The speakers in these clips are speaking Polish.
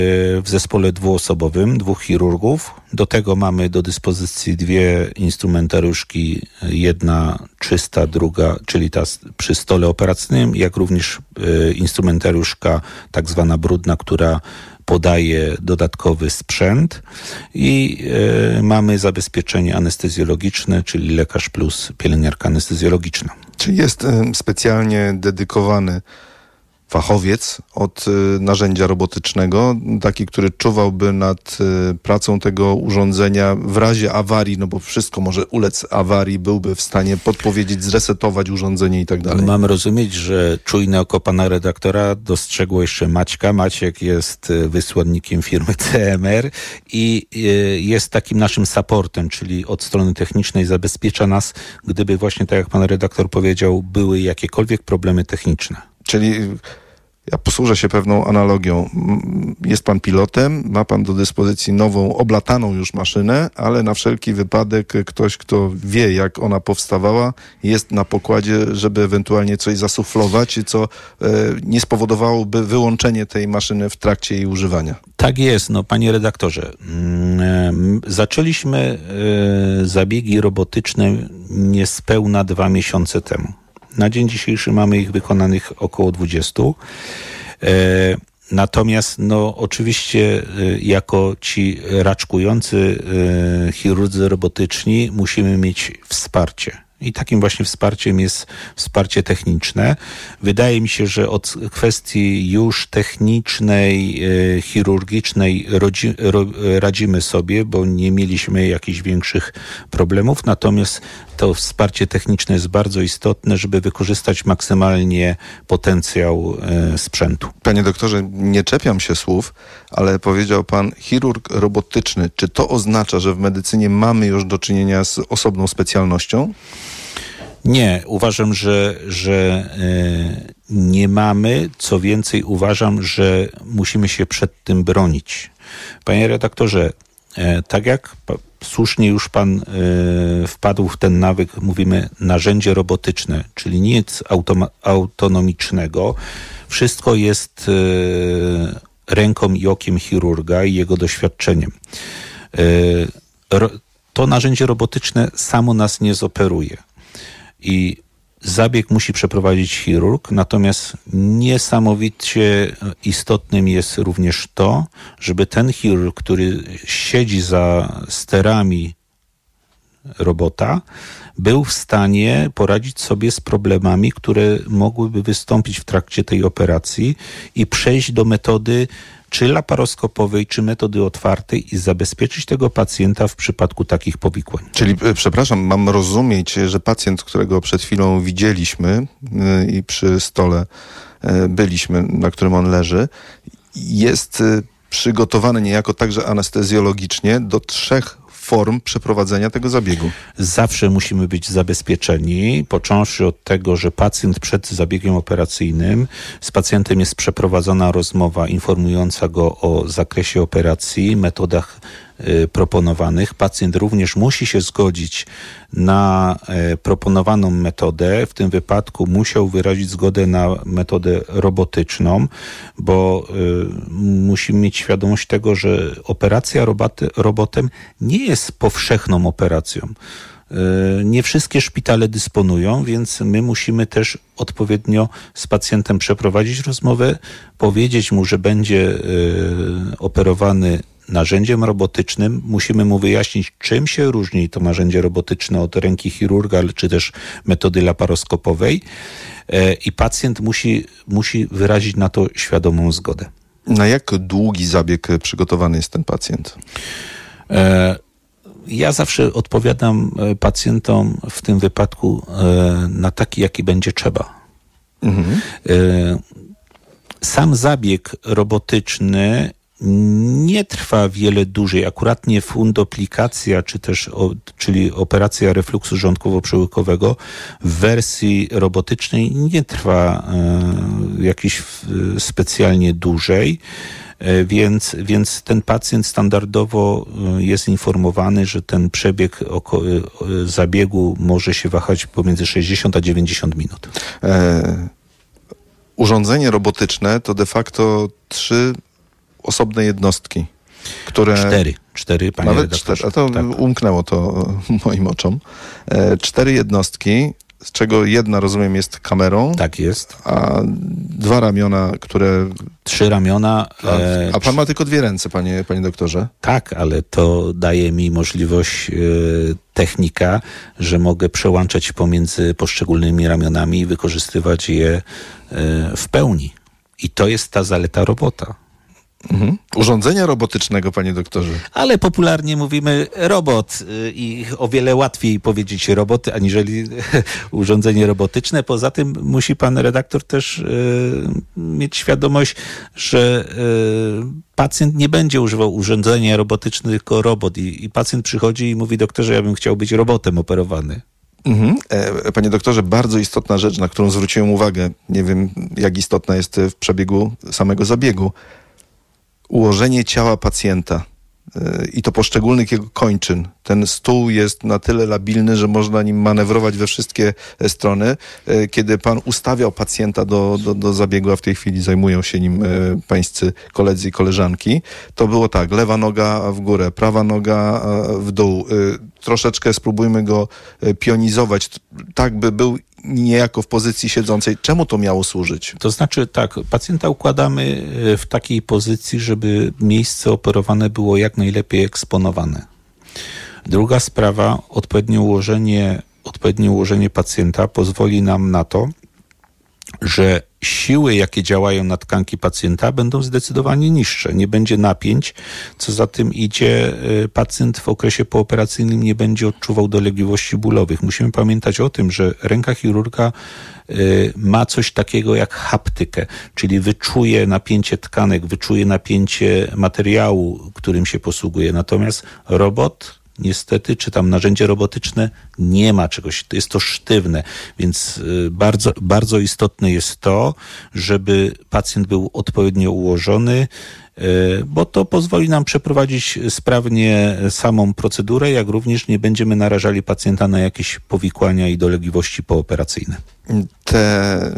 w zespole dwuosobowym, 2 chirurgów. Do tego mamy do dyspozycji 2 instrumentariuszki, jedna czysta, druga, czyli ta przy stole operacyjnym, jak również instrumentariuszka tak zwana brudna, która podaje dodatkowy sprzęt i mamy zabezpieczenie anestezjologiczne, czyli lekarz plus pielęgniarka anestezjologiczna. Czy jest specjalnie dedykowany fachowiec od narzędzia robotycznego, taki, który czuwałby nad pracą tego urządzenia w razie awarii, no bo wszystko może ulec awarii, byłby w stanie podpowiedzieć, zresetować urządzenie i tak dalej. Mam rozumieć, że czujne oko pana redaktora dostrzegło jeszcze Maćka. Maciek jest wysłannikiem firmy CMR i jest takim naszym supportem, czyli od strony technicznej zabezpiecza nas, gdyby właśnie, tak jak pan redaktor powiedział, były jakiekolwiek problemy techniczne. Czyli ja posłużę się pewną analogią. Jest pan pilotem, ma pan do dyspozycji nową, oblataną już maszynę, ale na wszelki wypadek ktoś, kto wie, jak ona powstawała, jest na pokładzie, żeby ewentualnie coś zasuflować, co nie spowodowałoby wyłączenie tej maszyny w trakcie jej używania. Tak jest, no panie redaktorze. Zaczęliśmy zabiegi robotyczne niespełna 2 miesiące temu. Na dzień dzisiejszy mamy ich wykonanych około 20. Natomiast no oczywiście jako ci raczkujący chirurdzy robotyczni musimy mieć wsparcie. I takim właśnie wsparciem jest wsparcie techniczne. Wydaje mi się, że od kwestii już technicznej, chirurgicznej radzimy sobie, bo nie mieliśmy jakichś większych problemów. Natomiast to wsparcie techniczne jest bardzo istotne, żeby wykorzystać maksymalnie potencjał sprzętu. Panie doktorze, nie czepiam się słów, ale powiedział pan chirurg robotyczny. Czy to oznacza, że w medycynie mamy już do czynienia z osobną specjalnością? Nie, uważam, że nie mamy. Co więcej, uważam, że musimy się przed tym bronić. Panie redaktorze, tak jak słusznie już pan wpadł w ten nawyk, mówimy narzędzie robotyczne, czyli nic autonomicznego. Wszystko jest ręką i okiem chirurga i jego doświadczeniem. To narzędzie robotyczne samo nas nie zoperuje. I zabieg musi przeprowadzić chirurg, natomiast niesamowicie istotnym jest również to, żeby ten chirurg, który siedzi za sterami robota, był w stanie poradzić sobie z problemami, które mogłyby wystąpić w trakcie tej operacji i przejść do metody czy laparoskopowej, czy metody otwartej i zabezpieczyć tego pacjenta w przypadku takich powikłań. Czyli, przepraszam, mam rozumieć, że pacjent, którego przed chwilą widzieliśmy i przy stole byliśmy, na którym on leży, jest przygotowany niejako także anestezjologicznie do 3 form przeprowadzenia tego zabiegu. Zawsze musimy być zabezpieczeni, począwszy od tego, że pacjent przed zabiegiem operacyjnym, z pacjentem jest przeprowadzona rozmowa informująca go o zakresie operacji, metodach proponowanych. Pacjent również musi się zgodzić na proponowaną metodę. W tym wypadku musiał wyrazić zgodę na metodę robotyczną, bo musimy mieć świadomość tego, że operacja robotem nie jest powszechną operacją. Nie wszystkie szpitale dysponują, więc my musimy też odpowiednio z pacjentem przeprowadzić rozmowę, powiedzieć mu, że będzie operowany narzędziem robotycznym. Musimy mu wyjaśnić, czym się różni to narzędzie robotyczne od ręki chirurga, czy też metody laparoskopowej i pacjent musi wyrazić na to świadomą zgodę. Na jak długi zabieg przygotowany jest ten pacjent? Ja zawsze odpowiadam pacjentom w tym wypadku na taki, jaki będzie trzeba. Mhm. Sam zabieg robotyczny nie trwa wiele dłużej. Akuratnie fundoplikacja, czyli operacja refluksu żołądkowo-przełykowego w wersji robotycznej nie trwa jakiś specjalnie dłużej. Więc ten pacjent standardowo jest informowany, że ten przebieg zabiegu może się wahać pomiędzy 60 a 90 minut. Urządzenie robotyczne to de facto 3 osobne jednostki, które... Cztery, panie nawet redaktorze. 4, a to tak. umknęło to moim oczom. 4 jednostki, z czego jedna, rozumiem, jest kamerą, Tak jest. a 2 ramiona, które... 3 ramiona. A pan ma tylko 2 ręce, panie doktorze? Tak, ale to daje mi możliwość technika, że mogę przełączać pomiędzy poszczególnymi ramionami i wykorzystywać je w pełni. I to jest ta zaleta robota. Mhm. Urządzenia robotycznego, panie doktorze. Ale popularnie mówimy robot i o wiele łatwiej powiedzieć roboty, aniżeli urządzenie robotyczne. Poza tym musi pan redaktor też mieć świadomość, że pacjent nie będzie używał urządzenia robotycznego, tylko robot. I pacjent przychodzi i mówi: doktorze, ja bym chciał być robotem operowany. Mhm. Panie doktorze, bardzo istotna rzecz, na którą zwróciłem uwagę, nie wiem jak istotna jest w przebiegu samego zabiegu. Ułożenie ciała pacjenta i to poszczególnych jego kończyn. Ten stół jest na tyle labilny, że można nim manewrować we wszystkie strony. Kiedy pan ustawiał pacjenta do zabiegu, a w tej chwili zajmują się nim pańscy koledzy i koleżanki, to było tak: lewa noga w górę, prawa noga w dół. Troszeczkę spróbujmy go pionizować, tak by był niejako w pozycji siedzącej. Czemu to miało służyć? To znaczy tak, pacjenta układamy w takiej pozycji, żeby miejsce operowane było jak najlepiej eksponowane. Druga sprawa, odpowiednie ułożenie pacjenta pozwoli nam na to, że siły, jakie działają na tkanki pacjenta, będą zdecydowanie niższe. Nie będzie napięć. Co za tym idzie, pacjent w okresie pooperacyjnym nie będzie odczuwał dolegliwości bólowych. Musimy pamiętać o tym, że ręka chirurga ma coś takiego jak haptykę, czyli wyczuje napięcie tkanek, wyczuje napięcie materiału, którym się posługuje. Natomiast robot, niestety, czy tam narzędzie robotyczne, nie ma czegoś, jest to sztywne, więc bardzo, bardzo istotne jest to, żeby pacjent był odpowiednio ułożony, bo to pozwoli nam przeprowadzić sprawnie samą procedurę, jak również nie będziemy narażali pacjenta na jakieś powikłania i dolegliwości pooperacyjne. Te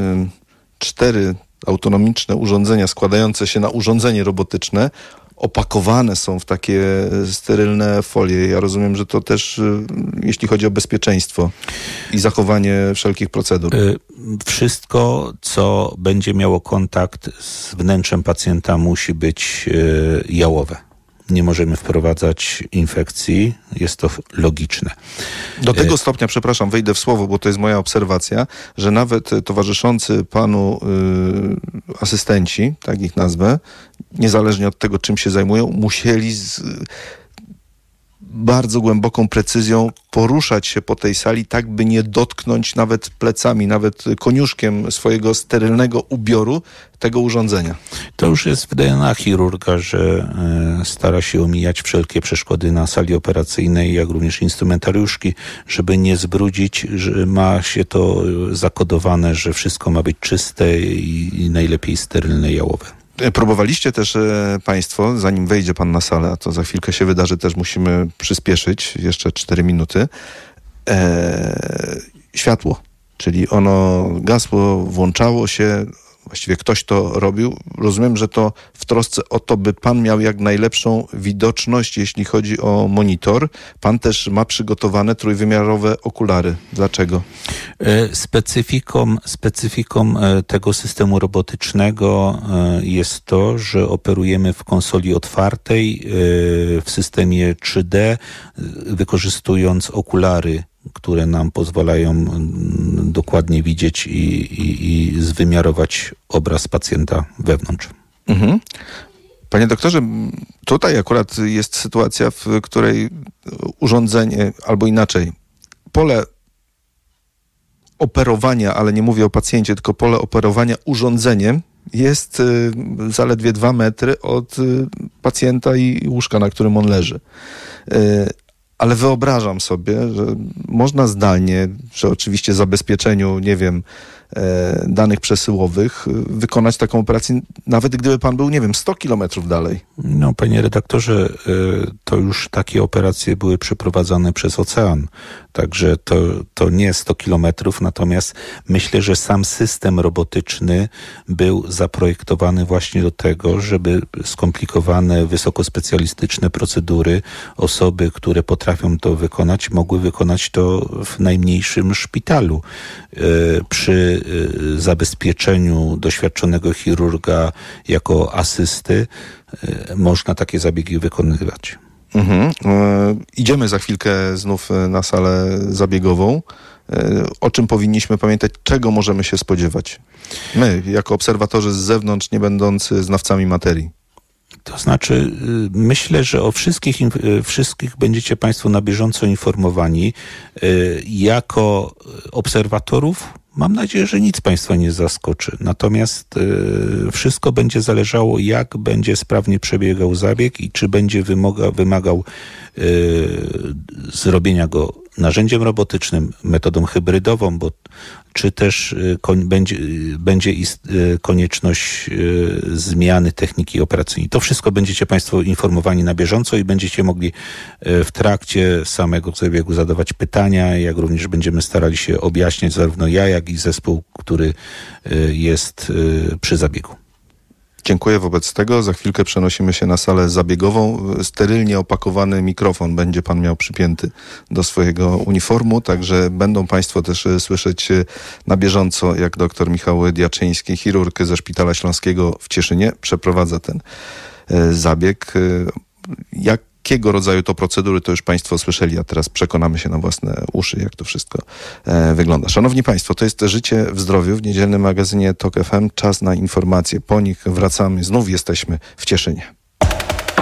4 autonomiczne urządzenia składające się na urządzenie robotyczne opakowane są w takie sterylne folie. Ja rozumiem, że to też, jeśli chodzi o bezpieczeństwo i zachowanie wszelkich procedur. Wszystko, co będzie miało kontakt z wnętrzem pacjenta, musi być jałowe. Nie możemy wprowadzać infekcji, jest to logiczne. Do tego stopnia, przepraszam, wejdę w słowo, bo to jest moja obserwacja, że nawet towarzyszący panu asystenci, tak ich nazwę, niezależnie od tego, czym się zajmują, musieli z bardzo głęboką precyzją poruszać się po tej sali, tak by nie dotknąć nawet plecami, nawet koniuszkiem swojego sterylnego ubioru tego urządzenia. To już jest w DNA chirurga, że stara się omijać wszelkie przeszkody na sali operacyjnej, jak również instrumentariuszki, żeby nie zbrudzić, że ma się to zakodowane, że wszystko ma być czyste i najlepiej sterylne, jałowe. Próbowaliście też państwo, zanim wejdzie pan na salę, a to za chwilkę się wydarzy, też musimy przyspieszyć, jeszcze 4 minuty, światło, czyli ono gasło, włączało się, właściwie ktoś to robił. Rozumiem, że to w trosce o to, by pan miał jak najlepszą widoczność, jeśli chodzi o monitor. Pan też ma przygotowane trójwymiarowe okulary. Dlaczego? Specyfiką tego systemu robotycznego jest to, że operujemy w konsoli otwartej, w systemie 3D, wykorzystując okulary, które nam pozwalają dokładnie widzieć i zwymiarować obraz pacjenta wewnątrz. Mhm. Panie doktorze, tutaj akurat jest sytuacja, w której urządzenie, albo inaczej, pole operowania, ale nie mówię o pacjencie, tylko pole operowania urządzeniem jest zaledwie 2 metry od pacjenta i łóżka, na którym on leży. Ale wyobrażam sobie, że można zdalnie, przy oczywiście zabezpieczeniu, nie wiem, danych przesyłowych, wykonać taką operację, nawet gdyby pan był, nie wiem, 100 kilometrów dalej? No, panie redaktorze, to już takie operacje były przeprowadzane przez ocean. Także to nie 100 kilometrów, natomiast myślę, że sam system robotyczny był zaprojektowany właśnie do tego, żeby skomplikowane, wysokospecjalistyczne procedury, osoby, które potrafią to wykonać, mogły wykonać to w najmniejszym szpitalu. Przy zabezpieczeniu doświadczonego chirurga jako asysty można takie zabiegi wykonywać. Idziemy za chwilkę znów na salę zabiegową. O czym powinniśmy pamiętać? Czego możemy się spodziewać? My, jako obserwatorzy z zewnątrz, nie będący znawcami materii. To znaczy, myślę, że o wszystkich będziecie Państwo na bieżąco informowani. Jako obserwatorów mam nadzieję, że nic Państwa nie zaskoczy. Natomiast wszystko będzie zależało, jak będzie sprawnie przebiegał zabieg i czy będzie wymagał zrobienia go narzędziem robotycznym, metodą hybrydową, czy też będzie konieczność zmiany techniki operacyjnej. To wszystko będziecie Państwo informowani na bieżąco i będziecie mogli w trakcie samego zabiegu zadawać pytania, jak również będziemy starali się objaśniać zarówno ja, jak i zespół, który jest przy zabiegu. Dziękuję. Wobec tego za chwilkę przenosimy się na salę zabiegową. Sterylnie opakowany mikrofon będzie pan miał przypięty do swojego uniformu, także będą Państwo też słyszeć na bieżąco, jak dr Michał Diaczyński, chirurg ze Szpitala Śląskiego w Cieszynie, przeprowadza ten zabieg. Jakiego rodzaju to procedury, to już Państwo słyszeli, a teraz przekonamy się na własne uszy, jak to wszystko wygląda. Szanowni Państwo, to jest Życie w zdrowiu w niedzielnym magazynie TOK FM. Czas na informacje. Po nich wracamy. Znów jesteśmy w Cieszynie.